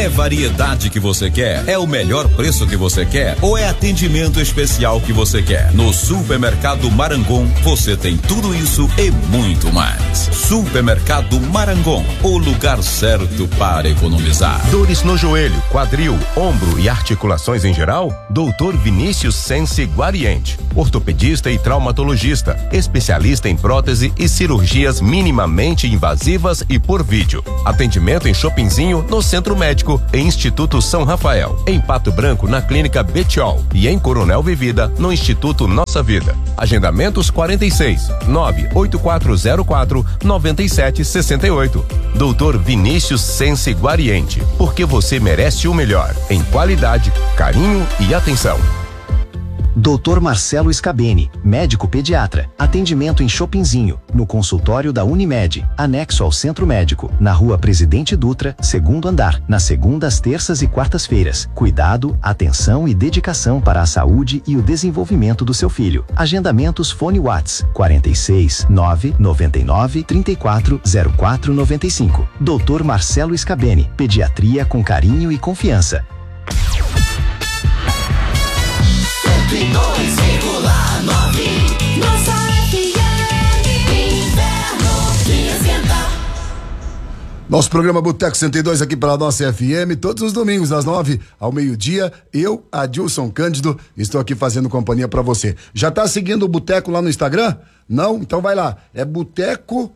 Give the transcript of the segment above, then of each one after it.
É variedade que você quer? É o melhor preço que você quer? Ou é atendimento especial que você quer? No Supermercado Marangon, você tem tudo isso e muito mais. Supermercado Marangon, o lugar certo para economizar. Dores no joelho, quadril, ombro e articulações em geral? Dr. Vinícius Sense Guariente, ortopedista e traumatologista, especialista em prótese e cirurgias minimamente invasivas e por vídeo. Atendimento em Shoppingzinho, no Centro Médico e Instituto São Rafael. Em Pato Branco, na Clínica Betiol. E em Coronel Vivida, no Instituto Nossa Vida. Agendamentos 46 98404 9768. Dr. Vinícius Sense Guariente, porque você merece o melhor em qualidade, carinho e atenção. Dr. Marcelo Scabeni, médico pediatra. Atendimento em Shoppingzinho, no consultório da Unimed, anexo ao Centro Médico, na Rua Presidente Dutra, segundo andar, nas segundas, terças e quartas-feiras. Cuidado, atenção e dedicação para a saúde e o desenvolvimento do seu filho. Agendamentos Fone Whats 46 999 34 04 95. Dr. Marcelo Scabeni, pediatria com carinho e confiança. 102,9 Nossa FM, inverno que esquenta. Nosso programa Boteco 102 aqui pela Nossa FM, todos os domingos das 9 ao meio-dia. Eu, Adilson Cândido, estou aqui fazendo companhia pra você. Já tá seguindo o Boteco lá no Instagram? Não? Então vai lá. É Boteco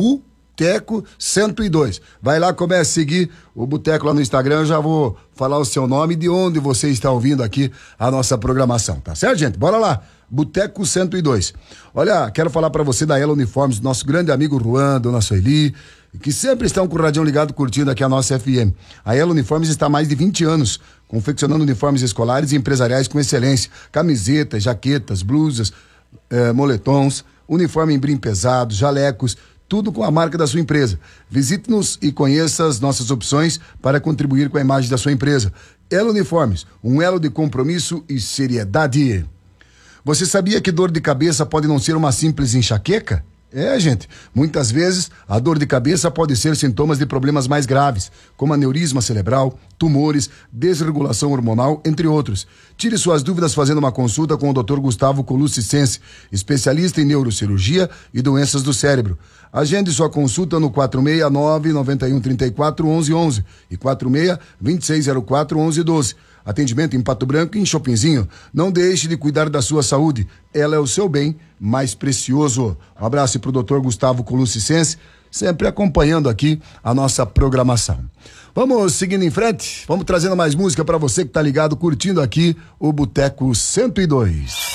102. Vai lá, comece a seguir o Boteco lá no Instagram. Eu já vou falar o seu nome e de onde você está ouvindo aqui a nossa programação, tá certo, gente? Bora lá, Boteco 102. Olha, quero falar pra você da Ela Uniformes, do nosso grande amigo Juan, dona Sueli, que sempre estão com o radião ligado curtindo aqui a nossa FM. A Ela Uniformes está há mais de 20 anos confeccionando uniformes escolares e empresariais com excelência. Camisetas, jaquetas, blusas, moletons, uniforme em brim pesado, jalecos, tudo com a marca da sua empresa. Visite-nos e conheça as nossas opções para contribuir com a imagem da sua empresa. Elo Uniformes, um elo de compromisso e seriedade. Você sabia que dor de cabeça pode não ser uma simples enxaqueca? É, gente, muitas vezes a dor de cabeça pode ser sintomas de problemas mais graves, como aneurisma cerebral, tumores, desregulação hormonal, entre outros. Tire suas dúvidas fazendo uma consulta com o Dr. Gustavo Colucci Sense, especialista em neurocirurgia e doenças do cérebro. Agende sua consulta no 469-9134-1111 e 46-2604-1112. Atendimento em Pato Branco e em Shoppingzinho. Não deixe de cuidar da sua saúde. Ela é o seu bem mais precioso. Um abraço pro Dr. Gustavo Colucci Sense, sempre acompanhando aqui a nossa programação. Vamos seguindo em frente, vamos trazendo mais música para você que tá ligado, curtindo aqui o Boteco 102.